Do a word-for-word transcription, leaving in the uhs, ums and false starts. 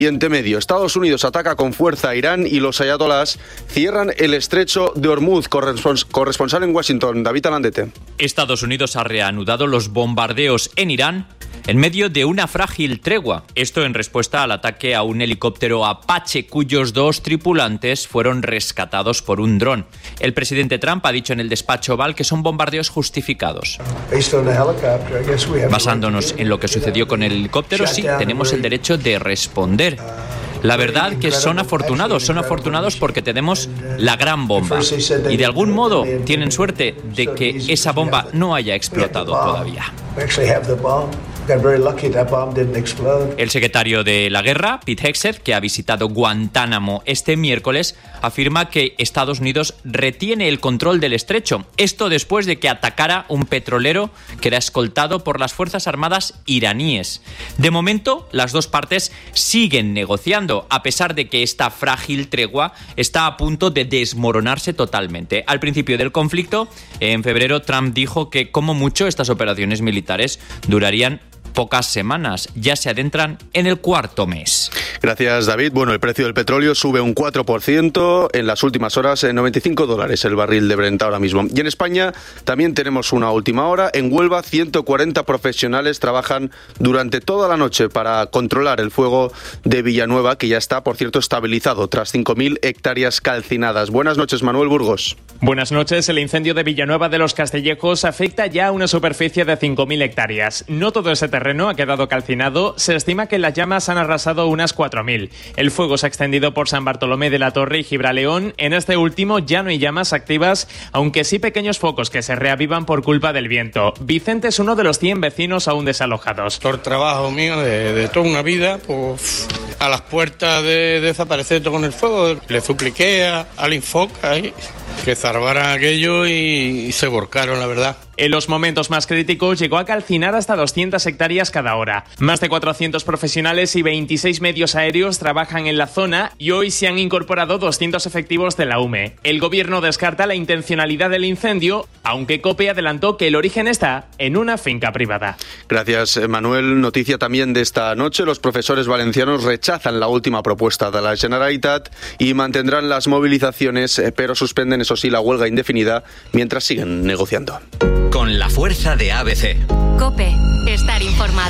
Oriente Medio. Estados Unidos ataca con fuerza a Irán y los ayatolás cierran el estrecho de Hormuz. Correspons- corresponsal en Washington, David Alandete. Estados Unidos ha reanudado los bombardeos en Irán en medio de una frágil tregua. Esto en respuesta al ataque a un helicóptero Apache cuyos dos tripulantes fueron rescatados por un dron. El presidente Trump ha dicho en el despacho Oval que son bombardeos justificados. Basándonos en lo que sucedió con el helicóptero, sí, tenemos el derecho de responder. La verdad que son afortunados, son afortunados porque tenemos la gran bomba. Y de algún modo tienen suerte de que esa bomba no haya explotado todavía. El secretario de la Guerra, Pete Hegseth, que ha visitado Guantánamo este miércoles, afirma que Estados Unidos retiene el control del estrecho. Esto después de que atacara un petrolero que era escoltado por las Fuerzas Armadas iraníes. De momento, las dos partes siguen negociando, a pesar de que esta frágil tregua está a punto de desmoronarse totalmente. Al principio del conflicto, en febrero, Trump dijo que como mucho estas operaciones militares durarían pocas semanas. Ya se adentran en el cuarto mes. Gracias, David. Bueno, el precio del petróleo sube un cuatro por ciento en las últimas horas, en noventa y cinco dólares el barril de Brent ahora mismo. Y en España también tenemos una última hora. En Huelva, ciento cuarenta profesionales trabajan durante toda la noche para controlar el fuego de Villanueva, que ya está, por cierto, estabilizado tras cinco mil hectáreas calcinadas. Buenas noches, Manuel Burgos. Buenas noches. El incendio de Villanueva de los Castellejos afecta ya a una superficie de cinco mil hectáreas. No todo ese terreno ha quedado calcinado. Se estima que las llamas han arrasado unas cuatro mil. El fuego se ha extendido por San Bartolomé de la Torre y Gibraleón. En este último ya no hay llamas activas, aunque sí pequeños focos que se reavivan por culpa del viento. Vicente es uno de los cien vecinos aún desalojados. Por trabajo mío de, de toda una vida, pues a las puertas de, de desaparecer todo con el fuego, le supliqué a, al Infoca y que zarparan aquello y, y se volcaron, la verdad. En los momentos más críticos llegó a calcinar hasta doscientas hectáreas cada hora. Más de cuatrocientos profesionales y veintiséis medios aéreos trabajan en la zona y hoy se han incorporado doscientos efectivos de la U M E. El gobierno descarta la intencionalidad del incendio, aunque COPE adelantó que el origen está en una finca privada. Gracias, Manuel. Noticia también de esta noche. Los profesores valencianos rechazan la última propuesta de la Generalitat y mantendrán las movilizaciones, pero suspenden, eso sí, la huelga indefinida mientras siguen negociando. Con la fuerza de A B C. COPE. Estar informado.